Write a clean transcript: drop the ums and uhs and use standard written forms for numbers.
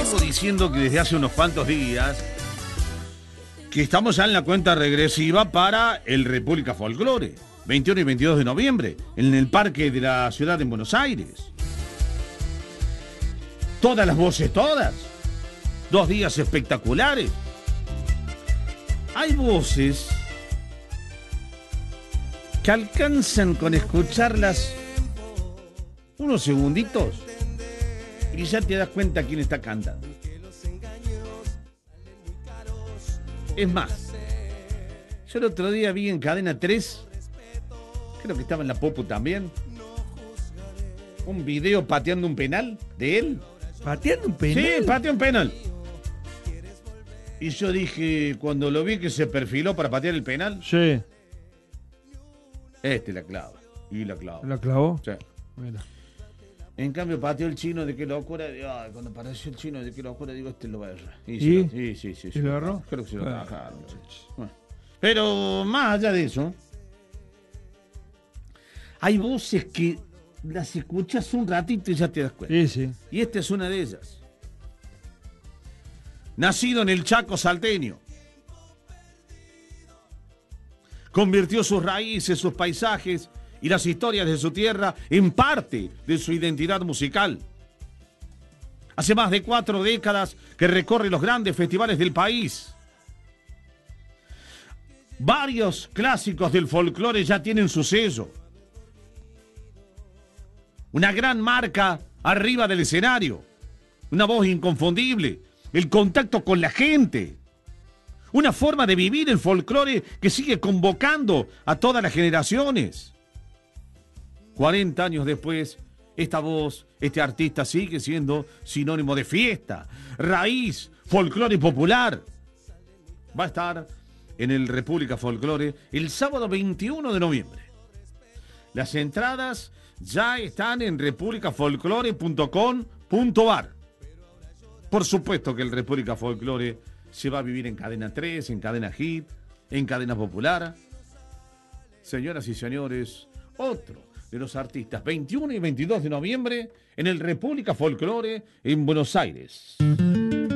vengo diciendo que desde hace unos cuantos días que estamos ya en la cuenta regresiva para el República Folklore, 21 y 22 de noviembre, en el Parque de la Ciudad de Buenos Aires. Todas las voces, todas. 2 días espectaculares. Hay voces que alcanzan con escucharlas unos segunditos y ya te das cuenta quién está cantando. Es más, yo el otro día vi en Cadena 3, creo que estaba en la Popu también, un video pateando un penal de él. ¿Pateando un penal? Sí, pateó un penal. Y yo dije, cuando lo vi que se perfiló para patear el penal, Sí. la clava. Y la clava. ¿La clavó? Sí. Mira. En cambio, pateó el chino de qué locura. Cuando apareció el chino de qué locura, digo, lo va a errar. ¿Y? Sí. ¿Y lo agarró? Creo que se lo trabajaron. Bueno. Pero más allá de eso, hay voces que las escuchas un ratito y ya te das cuenta. Sí. Y esta es una de ellas. Nacido en el Chaco salteño, convirtió sus raíces, sus paisajes y las historias de su tierra en parte de su identidad musical. Hace más de 4 décadas que recorre los grandes festivales del país. Varios clásicos del folclore ya tienen su sello. Una gran marca arriba del escenario. Una voz inconfundible. El contacto con la gente. Una forma de vivir el folclore que sigue convocando a todas las generaciones. 40 años después, esta voz, este artista sigue siendo sinónimo de fiesta, raíz, folclore popular. Va a estar en el República Folklore el sábado 21 de noviembre. Las entradas ya están en republicafolklore.com.ar. Por supuesto que el República Folklore se va a vivir en Cadena 3, en Cadena Hit, en Cadena Popular. Señoras y señores, otro de los artistas, 21 y 22 de noviembre, en el República Folklore en Buenos Aires.